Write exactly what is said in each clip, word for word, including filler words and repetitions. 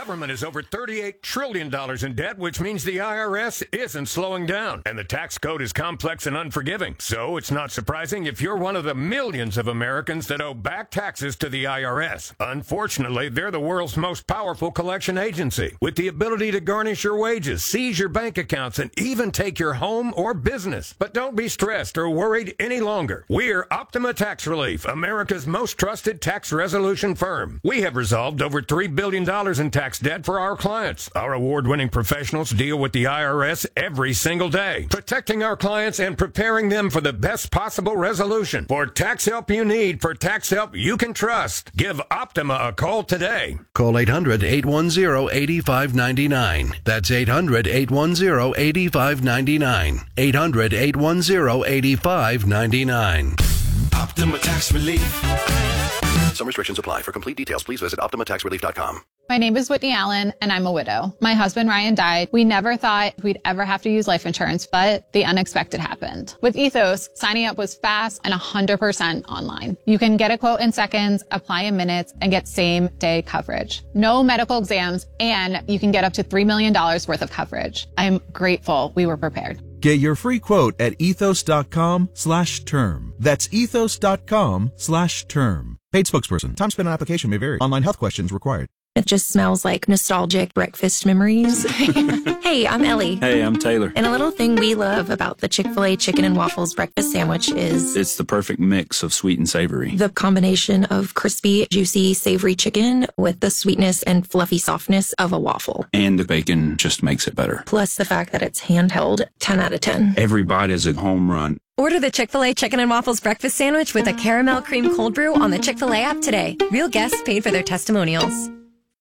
government is over thirty-eight trillion dollars in debt, which means the I R S isn't slowing down. And the tax code is complex and unforgiving. So it's not surprising if you're one of the millions of Americans that owe back taxes to the I R S. Unfortunately, they're the world's most powerful collection agency, with the ability to garnish your wages, seize your bank accounts, and even take your home or business. But don't be stressed or worried any longer. We're Optima Tax Relief, America's most trusted tax resolution firm. We have resolved over three billion dollars in tax debt for our clients. Our award-winning professionals deal with the I R S every single day, protecting our clients and preparing them for the best possible resolution. For tax help you need, for tax help you can trust, give Optima a call today. Call eight hundred, eight one zero, eight five nine nine. That's eight hundred, eight one zero, eight five nine nine. eight hundred, eight one zero, eight five nine nine. Optima Tax Relief. Some restrictions apply. For complete details, please visit optima tax relief dot com. My name is Whitney Allen, and I'm a widow. My husband, Ryan, died. We never thought we'd ever have to use life insurance, but the unexpected happened. With Ethos, signing up was fast and one hundred percent online. You can get a quote in seconds, apply in minutes, and get same-day coverage. No medical exams, and you can get up to three million dollars worth of coverage. I'm grateful we were prepared. Get your free quote at ethos.com slash term. That's ethos.com slash term. Paid spokesperson. Time spent on application may vary. Online health questions required. It just smells like nostalgic breakfast memories. Hey, I'm Ellie. Hey, I'm Taylor. And a little thing we love about the Chick-fil-A Chicken and Waffles breakfast sandwich is... it's the perfect mix of sweet and savory. The combination of crispy, juicy, savory chicken with the sweetness and fluffy softness of a waffle. And the bacon just makes it better. Plus the fact that it's handheld, ten out of ten. Every bite is a home run. Order the Chick-fil-A Chicken and Waffles breakfast sandwich with a caramel cream cold brew on the Chick-fil-A app today. Real guests paid for their testimonials.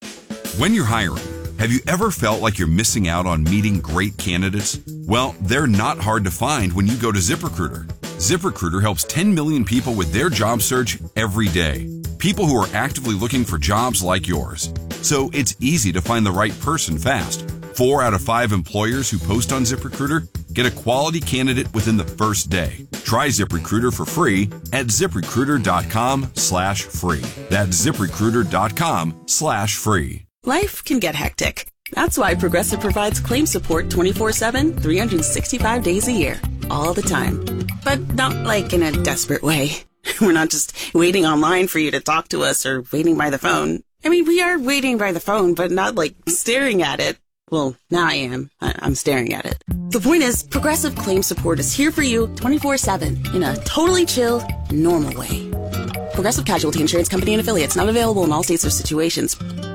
When you're hiring, have you ever felt like you're missing out on meeting great candidates? Well, they're not hard to find when you go to ZipRecruiter. ZipRecruiter helps ten million people with their job search every day. People who are actively looking for jobs like yours. So it's easy to find the right person fast. Four out of five employers who post on ZipRecruiter get a quality candidate within the first day. Try ZipRecruiter for free at ZipRecruiter.com slash free. That's ZipRecruiter.com slash free. Life can get hectic. That's why Progressive provides claim support twenty-four seven, three hundred sixty-five days a year, all the time. But not like in a desperate way. We're not just waiting online for you to talk to us or waiting by the phone. I mean, we are waiting by the phone, but not like staring at it. Well, now I am. I- I'm staring at it. The point is, Progressive Claim Support is here for you twenty-four seven in a totally chill, normal way. Progressive Casualty Insurance Company and Affiliates, not available in all states or situations.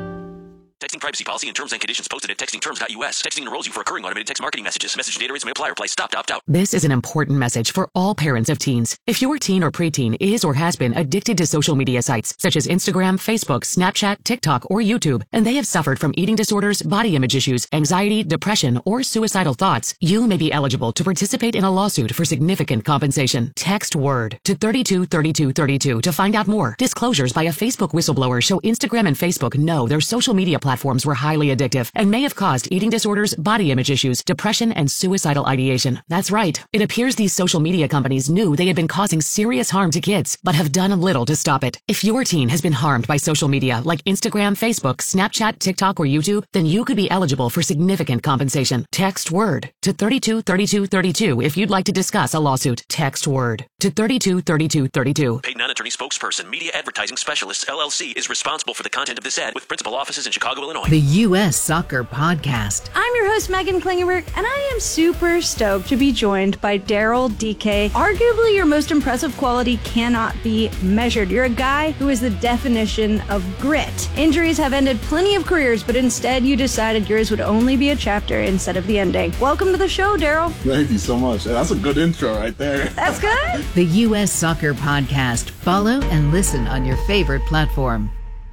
Texting privacy policy and terms and conditions posted at texting terms dot U S. Texting enrolls you for recurring automated text marketing messages. Message data rates may apply. Reply stop to opt out. This is an important message for all parents of teens. If your teen or preteen is or has been addicted to social media sites such as Instagram, Facebook, Snapchat, TikTok, or YouTube, and they have suffered from eating disorders, body image issues, anxiety, depression, or suicidal thoughts, you may be eligible to participate in a lawsuit for significant compensation. Text WORD to thirty-two thirty-two thirty-two to find out more. Disclosures by a Facebook whistleblower show Instagram and Facebook know their social media platforms platforms were highly addictive and may have caused eating disorders, body image issues, depression, and suicidal ideation. That's right. It appears these social media companies knew they had been causing serious harm to kids, but have done little to stop it. If your teen has been harmed by social media like Instagram, Facebook, Snapchat, TikTok, or YouTube, then you could be eligible for significant compensation. Text WORD to thirty-two thirty-two thirty-two if you'd like to discuss a lawsuit. Text WORD to thirty-two thirty-two thirty-two. Paid non-attorney spokesperson, Media Advertising Specialists, L L C, is responsible for the content of this ad with principal offices in Chicago, Illinois. The U S Soccer Podcast. I'm your host, Megan Klingenberg, and I am super stoked to be joined by Daryl D K. Arguably, your most impressive quality cannot be measured. You're a guy who is the definition of grit. Injuries have ended plenty of careers, but instead you decided yours would only be a chapter instead of the ending. Welcome to the show, Daryl. Thank you so much. That's a good intro right there. That's good. The U S Soccer Podcast. Follow and listen on your favorite platform.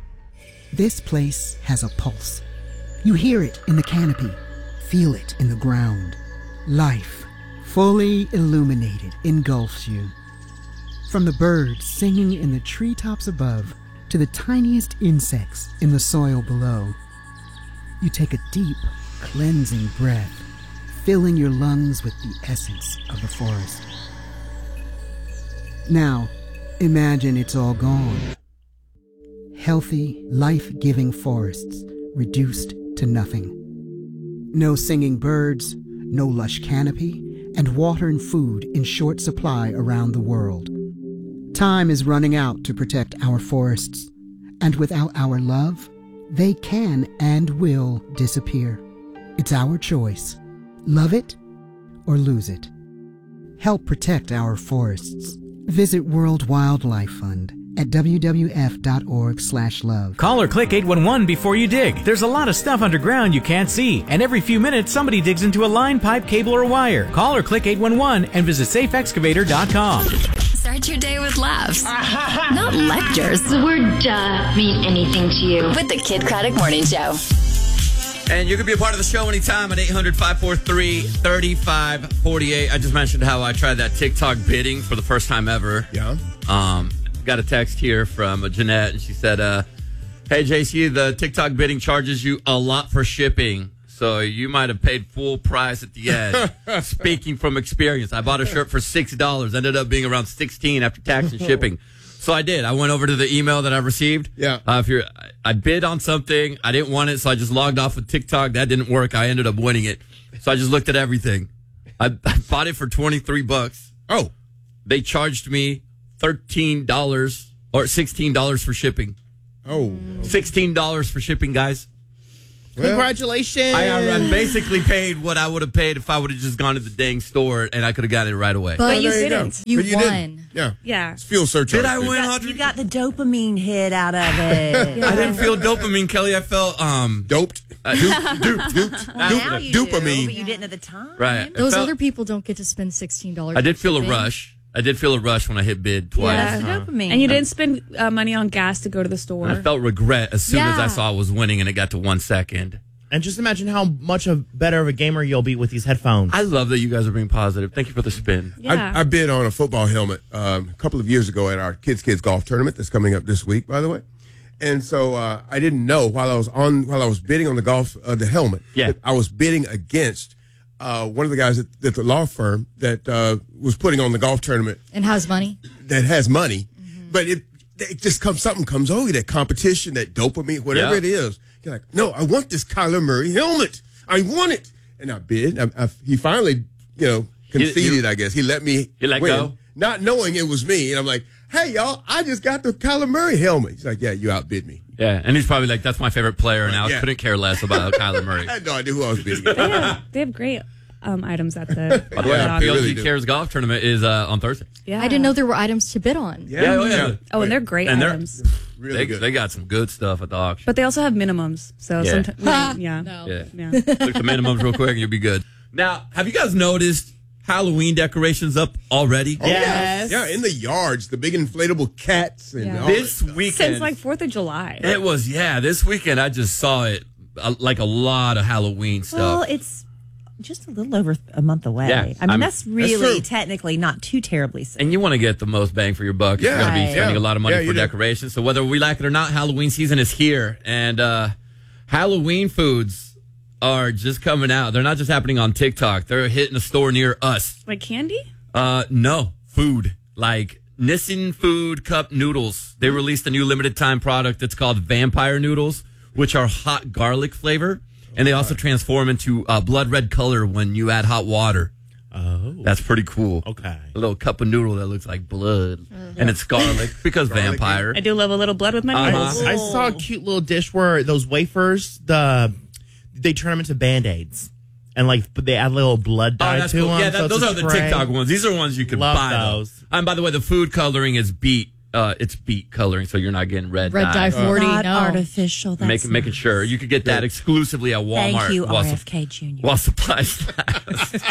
This place has a pulse. You hear it in the canopy, feel it in the ground. Life, fully illuminated, engulfs you. From the birds singing in the treetops above to the tiniest insects in the soil below. You take a deep, cleansing breath, filling your lungs with the essence of the forest. Now, imagine it's all gone. Healthy, life-giving forests reduced to nothing. No singing birds, no lush canopy, and water and food in short supply around the world. Time is running out to protect our forests, and without our love, they can and will disappear. It's our choice. Love it or lose it. Help protect our forests. Visit World Wildlife Fund at w w f dot org slash love. Call or click eight one one before you dig. There's a lot of stuff underground you can't see, and every few minutes somebody digs into a line, pipe, cable, or wire. Call or click eight one one and visit safe excavator dot com. Start your day with laughs, not lectures. The word duh mean anything to you. With the Kid Craddock Morning Show. And you can be a part of the show anytime at eight hundred, five four three, three five four eight. I just mentioned how I tried that TikTok bidding for the first time ever. Yeah. Um, got a text here from Jeanette, and she said, uh, hey, J C, the TikTok bidding charges you a lot for shipping, so you might have paid full price at the end. Speaking from experience, I bought a shirt for six dollars, ended up being around sixteen dollars after tax and shipping. So I did. I went over to the email that I received. Yeah. Uh, if you're, I bid on something. I didn't want it, so I just logged off with TikTok. That didn't work. I ended up winning it. So I just looked at everything. I, I bought it for twenty-three bucks. Oh. They charged me thirteen dollars or sixteen dollars for shipping. Oh. sixteen dollars for shipping, guys. Well, congratulations. I, I basically paid what I would have paid if I would have just gone to the dang store and I could have gotten it right away. But oh, you there didn't. You, You, you won. didn't. Yeah. Yeah. It's fuel surcharge. Did I win, You got, Audrey? you got the dopamine hit out of it. I didn't feel dopamine, Kelly. I felt um doped. Uh, duped. Duped. Duped. Well, now you dopamine. do, but you didn't at the time. Right. Those felt, other people don't get to spend sixteen dollars. I did feel a rush. I did feel a rush when I hit bid twice. Yeah, that's the dopamine. And you didn't spend uh, money on gas to go to the store. I felt regret as soon Yeah. as I saw I was winning and it got to one second. And just imagine how much of better of a gamer you'll be with these headphones. I love that you guys are being positive. Thank you for the spin. Yeah. I, I bid on a football helmet um, a couple of years ago at our Kids Kids Golf Tournament that's coming up this week, by the way. And so uh, I didn't know while I was on while I was bidding on the golf uh, the helmet. Yeah. that I was bidding against uh, one of the guys at, at the law firm that uh, was putting on the golf tournament And has money. that has money, but it it just comes something comes over you, that competition, that dopamine, whatever Yeah. it is. You're like, no, I want this Kyler Murray helmet. I want it, and I bid. I, I, he finally, you know, conceded. You- I guess he let me. You let win, go? not knowing it was me. And I'm like, hey, y'all, I just got the Kyler Murray helmet. He's like, yeah, you outbid me. Yeah, and he's probably like, that's my favorite player, and I Yeah. couldn't care less about Kyler Murray. I had no idea who I was bidding. They have, they have great um, items at the. By the way, Yeah, our they P L G really do. Cares golf tournament is uh, on Thursday. Yeah. I didn't know there were items to bid on. Yeah, oh, yeah. Oh, and they're great And they're- items. Really They, good. they got some good stuff at the auction. But they also have minimums. So Yeah. sometimes, yeah. No. Yeah. Yeah. Look at the minimums real quick and you'll be good. Now, have you guys noticed Halloween decorations up already? Oh, yeah. yeah, in the yards, the big inflatable cats and Yeah. all This that. weekend. Since like fourth of July. It was, yeah. This weekend, I just saw it uh, like a lot of Halloween stuff. Well, it's just a little over a month away. Yeah, I mean, I'm- that's That's really true. technically not too terribly soon. And you want to get the most bang for your buck. If Yeah. you're going to be Right. spending Yeah. a lot of money Yeah, for you do. decorations. So whether we like it or not, Halloween season is here. And uh, Halloween foods are just coming out. They're not just happening on TikTok. They're hitting a store near us. Like candy? Uh, no, food. Like Nissin Food Cup Noodles. They released a new limited time product that's called Vampire Noodles, which are hot garlic flavor. And they also transform into uh, blood red color when you add hot water. Oh. That's pretty cool. Okay. A little cup of noodle that looks like blood. And it's garlic because vampire. I do love a little blood with my Uh-huh. noodles. I saw a cute little dish where those wafers, the they turn them into Band-Aids. And like they add a little blood Oh, dye that's to cool. them. Yeah, so that, it's those a are the spray. TikTok ones. These are ones you can Love buy. though. those. And by the way, the food coloring is beet. Uh, it's beet coloring, so you're not getting red, Red dye forty. Not no. artificial. That's Make, making sure you could get that exclusively at Walmart. Thank you, while R sup- F K Junior While supplies last.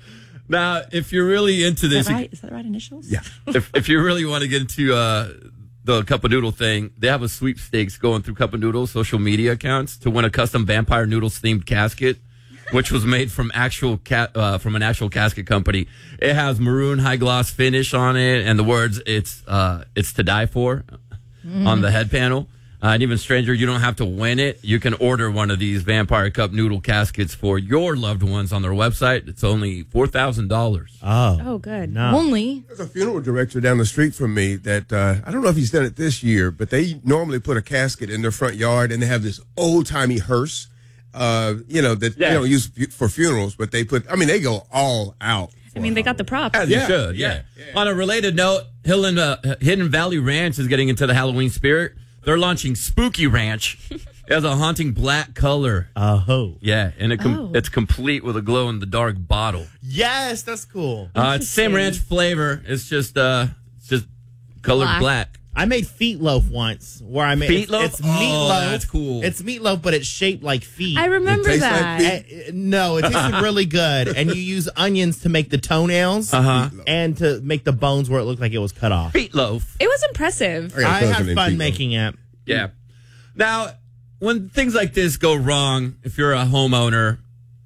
Now, if you're really into Is this, that you- right? Is that the right initials? Yeah. if if you really want to get into uh, the Cup of Noodle thing, they have a sweepstakes going through Cup of Noodle social media accounts to win a custom Vampire Noodles themed casket, which was made from actual ca- uh, from an actual casket company. It has maroon high gloss finish on it, and the words "It's uh, it's to die for" on the head panel. Uh, and even stranger, you don't have to win it. You can order one of these Vampire Cup noodle caskets for your loved ones on their website. It's only four thousand dollars. Oh. Oh, good. No. Only. There's a funeral director down the street from me that, uh, I don't know if he's done it this year, but they normally put a casket in their front yard, and they have this old-timey hearse, uh, you know, that Yeah. they don't use fu- for funerals, but they put, I mean, they go all out. I mean, they got the props. As you should, yeah. On a related note, Hidden, uh, Hidden Valley Ranch is getting into the Halloween spirit. They're launching Spooky Ranch. It has a haunting black color. Oh. Yeah, and it com- Oh. it's complete with a glow-in-the-dark bottle. Yes, that's cool. Uh, it's the same ranch flavor. It's just uh, it's just colored black. Black. I made feetloaf once, where I made Feetloaf? It's, it's Oh, meatloaf. that's cool. It's meatloaf, but it's shaped like feet. I remember tastes like that. feet? Uh, no, it tasted really good, and you use onions to make the toenails Uh-huh. and to make the bones where it looked like it was cut off. Feetloaf. It was impressive. I got a I cousin had named fun Feetloaf. making it. Yeah. Now, when things like this go wrong, if you're a homeowner,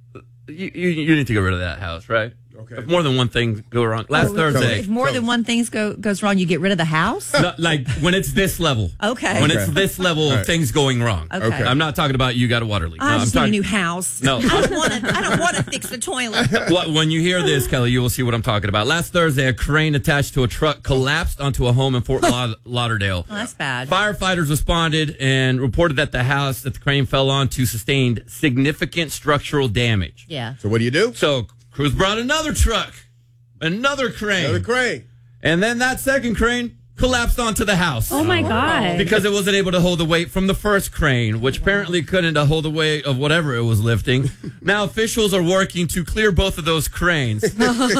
you, you, you need to get rid of that house, right? Okay. If more than one thing go wrong. Last Thursday. If more than one thing go, goes wrong, you get rid of the house? No, like when it's this level. Okay. When Okay. it's this level All of right. things going wrong. Okay. Okay. I'm not talking about you got a water leak. I No, just I'm need a talking. new house. No. I don't want to. I don't want to fix the toilet. What, when you hear this, Kelly, you will see what I'm talking about. Last Thursday, a crane attached to a truck collapsed onto a home in Fort Laud- Lauderdale. Well, that's bad. Firefighters responded and reported that the house that the crane fell onto sustained significant structural damage. Yeah. So what do you do? So crews brought another truck, another crane, Another crane. and then that second crane collapsed onto the house. Oh, my God. Because it wasn't able to hold the weight from the first crane, which apparently couldn't uh, hold the weight of whatever it was lifting. Now officials are working to clear both of those cranes.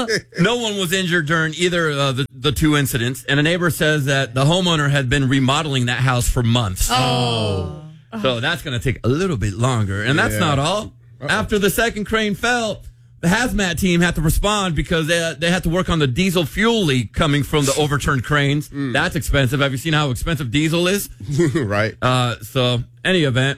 No one was injured during either uh, the, the two incidents, and a neighbor says that the homeowner had been remodeling that house for months. Oh. So that's going to take a little bit longer. And that's Yeah. not all. After the second crane fell, the hazmat team had to respond because they, they had to work on the diesel fuel leak coming from the overturned cranes. Mm. That's expensive. Have you seen how expensive diesel is? Right. Uh, so, any event,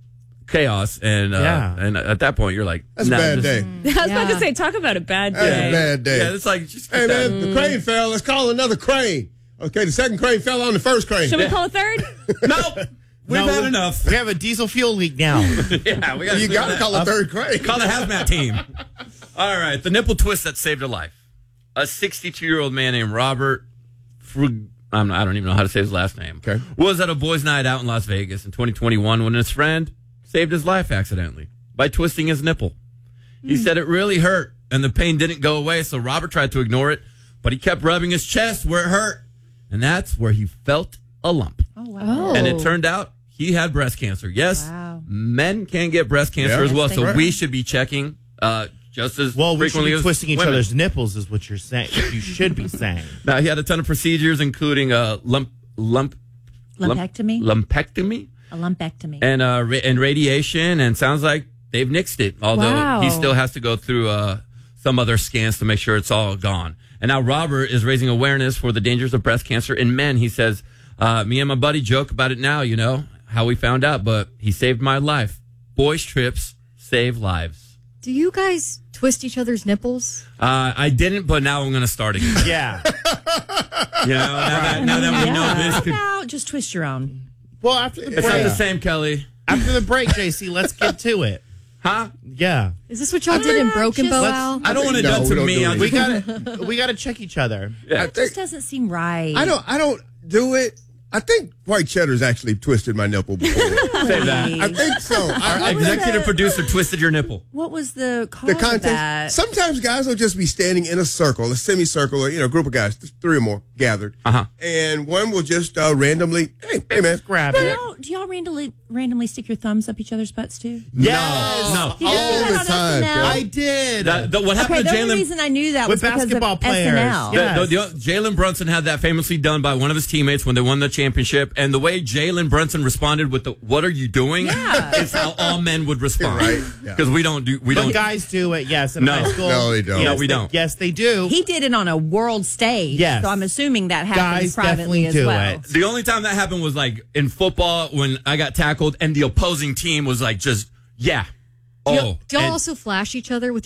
chaos. And uh, Yeah. and at that point, you're like, That's nah, a bad just- day. I was about to say, talk about a bad That's day. a bad day. Yeah, it's like, just Hey, get that- man, the crane fell. Let's call another crane. Okay, the second crane fell on the first crane. Should we call a third? Nope. We've No, had we- enough. We have a diesel fuel leak now. Yeah, we gotta You do got to that. call a third crane. Call the hazmat team. All right, the nipple twist that saved a life. A sixty-two-year-old man named Robert Frug- I'm not, I don't even know how to say his last name. Okay. Was at a boys' night out in Las Vegas in twenty twenty-one when his friend saved his life accidentally by twisting his nipple. He said it really hurt and the pain didn't go away, so Robert tried to ignore it, but he kept rubbing his chest where it hurt, and that's where he felt a lump. Oh, wow. And it turned out he had breast cancer. Yes, Wow. men can get breast cancer Yeah. as well, Yes, so they we can. should be checking uh, just as Well, we should frequently be as twisting each women. other's nipples, is what you're saying. You should be saying. Now, he had a ton of procedures, including a lump, lump, lump- Lumpectomy? lumpectomy, A lumpectomy. and uh, ra- and radiation, and sounds like they've nixed it. Although Wow. he still has to go through uh, some other scans to make sure it's all gone. And now Robert is raising awareness for the dangers of breast cancer in men. He says, uh, "Me and my buddy joke about it now. You know how we found out, but he saved my life. Boys trips save lives." Do you guys twist each other's nipples? Uh, I didn't, but now I'm going to start again. Yeah. You know, now that, now that we know this, How could, about just twist your own? Well, after the it's not the break, same, Kelly. after the break, J C, let's get to it. Huh? Yeah. Is this what y'all did in Broken Bow, Let's- Al? I don't want it No, done we to don't me. do I it. We just- gotta we gotta check each other. Yeah. It just doesn't seem right. I don't. I don't do it. I think White Cheddar's actually twisted my nipple before. Say that. I think so. I, Our I, executive that? producer twisted your nipple. What was the cause the of contest. that? Sometimes guys will just be standing in a circle, a semicircle, or you know, a group of guys, three or more gathered, Uh-huh. and one will just uh, randomly, hey, hey man, Grab do it. y'all, do y'all randomly randomly stick your thumbs up each other's butts too? Yes. No. Did you do all that the on time. S N L? I did. That, the, what happened Okay, to the only Jalen? reason I knew that With was because basketball of players. S N L. Yeah. The- the- the- Jalen Brunson had that famously done by one of his teammates when they won the championship, and the way Jalen Brunson responded with the "What are you doing?" Yeah. is how all men would respond, Right, yeah. Because we don't do we But don't. guys do it, yes, in No. high school. No, they don't. Yes, No, we don't. Yes, they do. He did it on a world stage. Yes. So I'm assuming that happens Guys privately definitely as do well. it. The only time that happened was like in football when I got tackled and the opposing team was like just yeah. Do Oh, y'all, do y'all and- also flash each other with your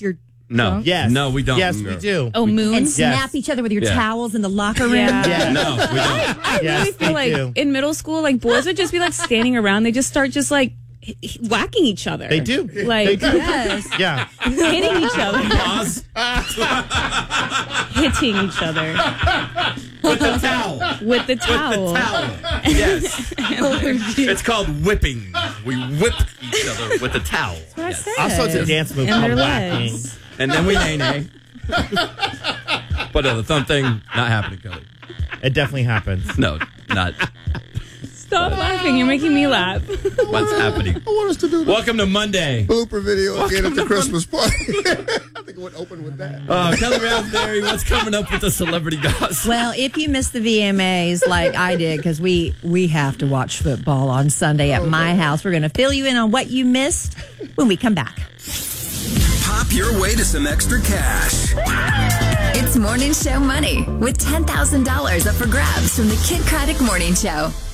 No. Yes. No, we don't. Yes, we do. Oh, moon? And Yes. snap each other with your Yeah. towels in the locker room. Yeah. Yes. No, we don't. I Yes, really feel they like do. in middle school, like boys would just be like standing around. They just start just like h- h- whacking each other. They do. Like They do. Yes. Yeah. hitting each other. Pause. Hitting each other With the towel. with the towel. With the towel. Yes. It's called whipping. We whip each other with the towel. What I Yes. said. Also, it's a dance move And called their whacking. legs. And then we nay nay. But no, the thumb thing, not happening, Kelly. It definitely happens. No, not. Stop laughing. You're making me laugh. What's happening? I want us to do the Welcome to Monday. blooper video again Welcome at the to Christmas party. I think it would open with that. Uh, Kelly Raspberry, what's coming up with the celebrity gossip? Well, if you missed the V M As like I did, because we we have to watch football on Sunday at my house, we're going to fill you in on what you missed when we come back. Pop your way to some extra cash. It's Morning Show Money with ten thousand dollars up for grabs from the Kid Craddock Morning Show.